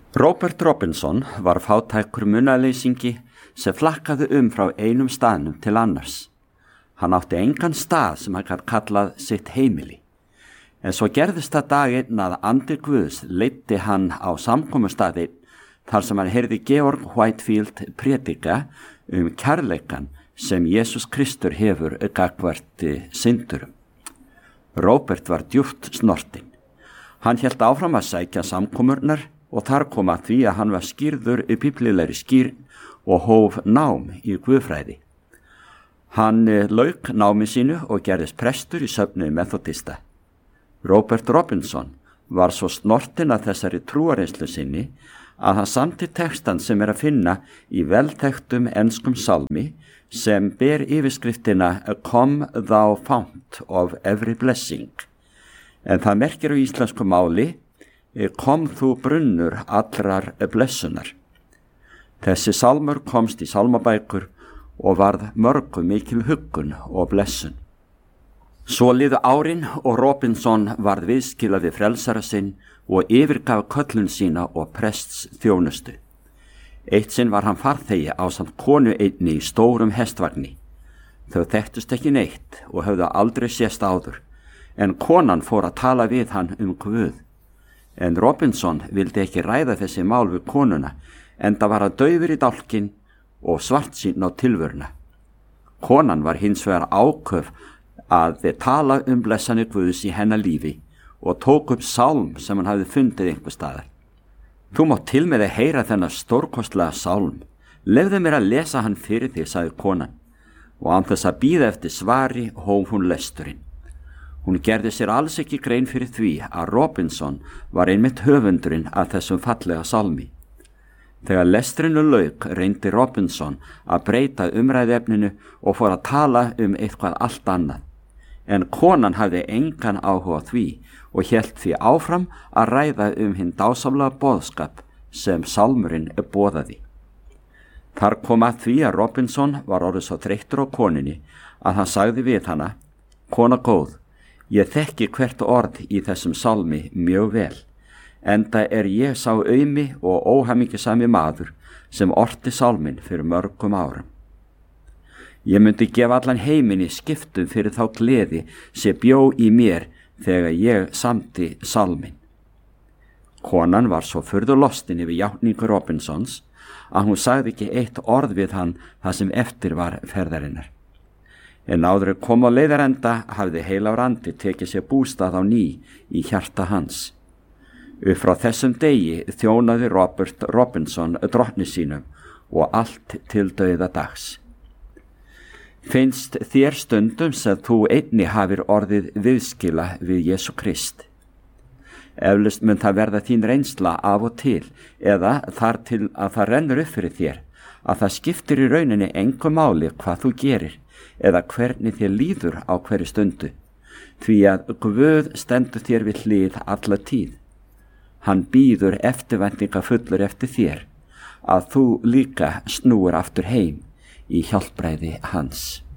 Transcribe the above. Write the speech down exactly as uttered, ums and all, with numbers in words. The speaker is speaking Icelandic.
Robert Robinson var fátækur munaðleysingi sem flakkaði um frá einum staðnum til annars. Hann átti engan stað sem hann gat kallað sitt heimili. En svo gerðist það daginn að andi Guðs leiddi hann á samkomustaði þar sem hann heyrði Georg Whitefield predika um kærleikan sem Jesús Kristur hefur gagnvart syndurum. Robert var djúpt snortinn. Hann hélt áfram að sækja samkomurnar og þar kom að því að hann var skýrður í biblíulegri skýrn og hóf nám í guðfræði. Hann lauk námi sínu og gerðist prestur í söfnuði methodista. Robert Robinson var svo snortinn að þessari trúareynslu sinni að hann samti textan sem er að finna í velþekktum enskum sálmi sem ber yfirskriftina Come thou fount of every blessing. En það merkir á íslensku máli Kom þú brunnur allrar blessunar. Þessi sálmur komst í sálmabækur og varð mörgum mikil huggun og blessun. Svo liðu árin og Robinson varð viðskilað við frelsara sinn og yfirgaf köllun sína og prests þjónustu. Eitt sinn var hann farþegi ásamt konu einni í stórum hestvagni. Þau þekktust ekki neitt og höfðu aldrei sést áður, en konan fór að tala við hann um Guð. En Robinson vildi ekki ræða þessi mál við konuna, enda var hann daufur í dálkinn og svartsýnn á tilveruna. Konan var hins vegar áköf að þeir tala um blessanir Guðs í hennar lífi og tók upp sálm sem hann hafði fundið einhver staðar. Þú mátt til með að heyra þennan stórkostlega sálm. Lefðu mér að lesa hann fyrir þig, sagði konan, og án þess að bíða eftir svari hóf hún lesturinn. Hún gerði sér alls ekki grein fyrir því að Robinson var einmitt höfundurinn að þessum fallega sálmi. Þegar lestrinu lauk reyndi Robinson að breyta umræðefninu og fór að tala um eitthvað allt annað. En konan hafði engan áhuga á því og hélt því áfram að ræða um hinn dásamlega boðskap sem sálmurinn boðaði. Þar kom að því að Robinson var orðið svo þreyttur á koninni að hann sagði við hana, kona góð, ég þekki hvert orð í þessum sálmi mjög vel, enda er ég sá aumi og óhamingjusami maður sem orti sálmin fyrir mörgum árum. Ég myndi gefa allan heiminn í skiptum fyrir þá gleði sem bjó í mér þegar ég samti sálmin. Konan var svo furðu lostin yfir játningu Robinsons að hún sagði ekki eitt orð við hann það sem eftir var ferðarinnar. En áður að koma á leiðarenda hafði heilagur andi tekið sér bústað á ný í hjarta hans. Upp frá þessum degi þjónaði Robert Robinson drottni sínum og allt til dauða dags. Finnst þér stundum sem þú einni hafir orðið viðskila við Jesú Krist? Eflaust mun það verða þín reynsla af og til eða þar til að það rennur upp fyrir þér að það skiptir í rauninni engu máli hvað þú gerir eða hvernig þér líður á hverju stundu, því að Guð stendur þér við hlið alla tíð. Hann bíður eftirvæntinga fullur eftir þér, að þú líka snúir aftur heim í hjálpræði hans.